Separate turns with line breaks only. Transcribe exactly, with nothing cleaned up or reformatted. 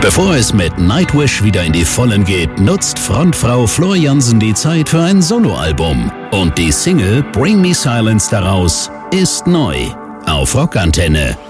Bevor es mit Nightwish wieder in die Vollen geht, nutzt Frontfrau Floor Jansen die Zeit für ein Soloalbum. Und die Single Bring Me Silence daraus ist neu auf Rockantenne.